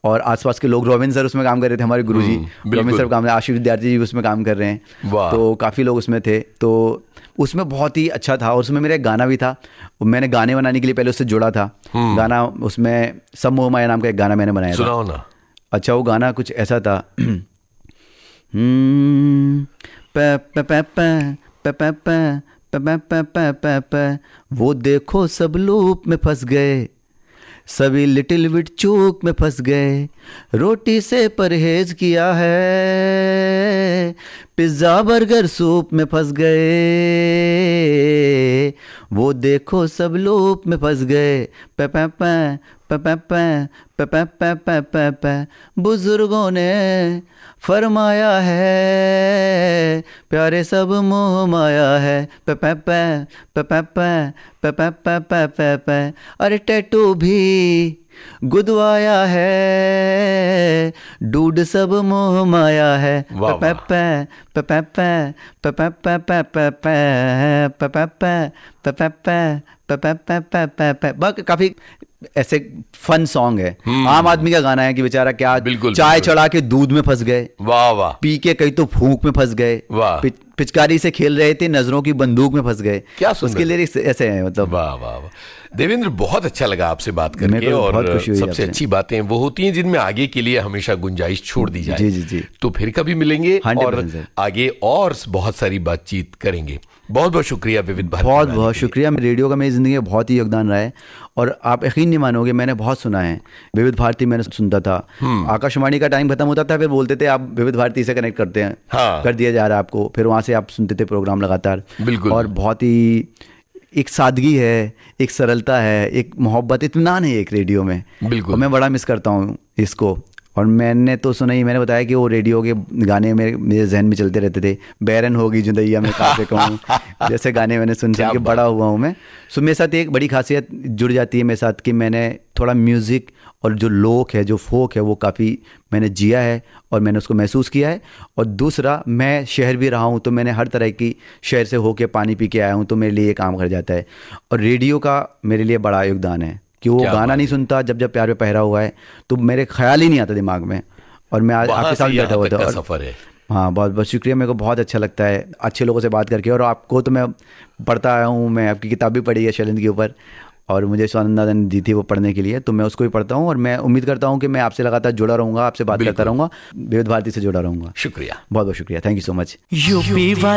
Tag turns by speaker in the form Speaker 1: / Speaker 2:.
Speaker 1: और आसपास के लोग, रोबिन सर उसमें काम कर रहे थे, हमारे गुरुजी रोबिन सर काम, आशीष विद्यार्थी जी उसमें काम कर रहे हैं, तो काफ़ी लोग उसमें थे। तो उसमें बहुत ही अच्छा था। और उसमें मेरा एक गाना भी था, मैंने गाने बनाने के लिए पहले उससे जुड़ा था। गाना उसमें सब मोह माया नाम का एक गाना मैंने बनाया था।
Speaker 2: सुनाओ ना।
Speaker 1: अच्छा, वो गाना कुछ ऐसा था वो देखो सब लूप में फंस गए, सभी लिटिल बिट चूक में फंस गए, रोटी से परहेज किया है, पिज्ज़ा बर्गर सूप में फंस गए, वो देखो सब लूप में फंस गए, बुजुर्गों ने फरमाया है, प्यारे सब मोह माया है, अरे टैटू भी गुदवाया है, डूड सब मोह माया है, बाकी काफी ऐसे फन सॉन्ग है। आम आदमी का गाना है कि बेचारा क्या चाय चढ़ा के दूध में फंस गए, वाह वाह, पी के कहीं तो फूंक में फंस गए, पिचकारी से खेल रहे थे नजरों की बंदूक में फंस गए। क्या उसके लिरिक्स ऐसे हैं, मतलब
Speaker 2: वाह वाह वाह। देवेंद्र, बहुत अच्छा लगा आपसे बात करके, और सबसे अच्छी बातें वो होती हैं जिनमें आगे के लिए हमेशा गुंजाइश छोड़ दी जाए।
Speaker 1: जी जी जी।
Speaker 2: तो फिर कभी मिलेंगे और आगे और बहुत सारी बातचीत करेंगे। बहुत बहुत शुक्रिया विविध भारती।
Speaker 1: बहुत बहुत शुक्रिया। रेडियो का मेरी ज़िंदगी में बहुत ही योगदान रहा है, और आप यकीन नहीं मानोगे, मैंने बहुत सुना है। विविध भारती मैंने सुनता था, आकाशवाणी का टाइम खत्म होता था, फिर बोलते थे आप विविध भारती से कनेक्ट करते हैं, कर दिया जा रहा है आपको, फिर वहाँ से आप सुनते थे प्रोग्राम लगातार।
Speaker 2: बिल्कुल।
Speaker 1: और बहुत ही एक सादगी है, एक सरलता है, एक मोहब्बत, इत्मीनान है एक रेडियो में।
Speaker 2: बिल्कुल।
Speaker 1: और मैं बड़ा मिस करता हूँ इसको। और मैंने तो सुना ही, मैंने बताया कि वो रेडियो के गाने मेरे जहन में चलते रहते थे। बैरन होगी जुदैया में कहाँ से कहूँ, जैसे गाने मैंने सुन के बड़ा हुआ हूँ मैं। सो मेरे साथ एक बड़ी खासियत जुड़ जाती है मेरे साथ कि मैंने थोड़ा म्यूज़िक और जो लोक है, जो फोक है, वो काफ़ी मैंने जिया है और मैंने उसको महसूस किया है। और दूसरा, मैं शहर भी रहा हूँ, तो मैंने हर तरह की शहर से होके पानी पी के आया हूँ, तो मेरे लिए ये काम कर जाता है। और रेडियो का मेरे लिए बड़ा योगदान है कि वो गाना नहीं सुनता, जब जब प्यार पे पहरा हुआ है तो मेरे ख्याल ही नहीं आता दिमाग में, और मैं आज आपके साथ बैठा हुआ था।
Speaker 2: सफर है।
Speaker 1: हाँ, बहुत बहुत शुक्रिया। मेरे को बहुत अच्छा लगता है अच्छे लोगों से बात करके। और आपको तो मैं पढ़ता आया हूँ, मैं आपकी किताब भी पढ़ी है शैलेंद्र के ऊपर, और मुझे स्वानंदा ने दी थी वो पढ़ने के लिए, तो मैं उसको भी पढ़ता हूँ। और मैं उम्मीद करता हूँ कि मैं आपसे लगातार जुड़ा रहूँगा, आपसे बात करता रहूँगा, विविध भारती से जुड़ा रहूँगा।
Speaker 2: शुक्रिया,
Speaker 1: बहुत बहुत शुक्रिया। Thank you so much.